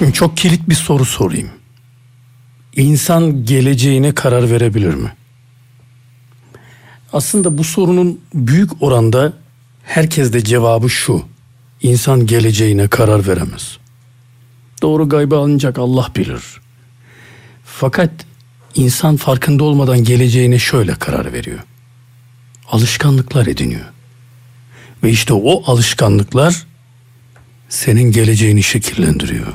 Şimdi çok kilit bir soru sorayım. İnsan geleceğine karar verebilir mi? Aslında bu sorunun büyük oranda herkeste cevabı şu: İnsan geleceğine karar veremez. Doğru gaybı ancak Allah bilir. Fakat insan farkında olmadan geleceğine şöyle karar veriyor: alışkanlıklar ediniyor. Ve işte o alışkanlıklar senin geleceğini şekillendiriyor.